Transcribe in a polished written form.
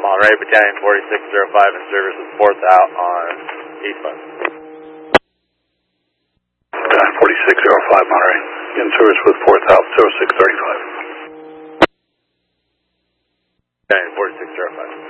Monterey, Battalion 4605 in service with 4th out on eastbound. Battalion 4605 Monterey, in service with 4th out 0635. Battalion 4605.